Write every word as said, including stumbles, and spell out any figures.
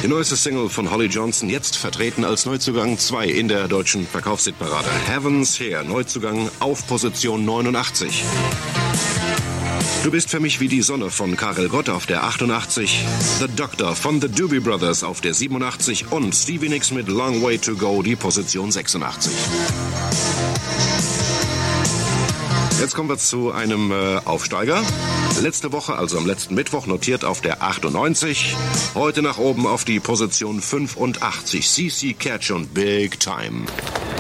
Die neueste Single von Holly Johnson, jetzt vertreten als Neuzugang zwei in der deutschen Verkaufshitparade. Heaven's Here, Neuzugang auf Position neunundachtzig. Du bist für mich wie die Sonne von Karel Gott auf der achtundachtzig, The Doctor von The Doobie Brothers auf der siebenundachtzig und Stevie Nicks mit Long Way to Go, die Position sechsundachtzig. Jetzt kommen wir zu einem äh, Aufsteiger. Letzte Woche, also am letzten Mittwoch, notiert auf der achtundneunzig. Heute nach oben auf die Position fünfundachtzig. C C Catch und Big Time.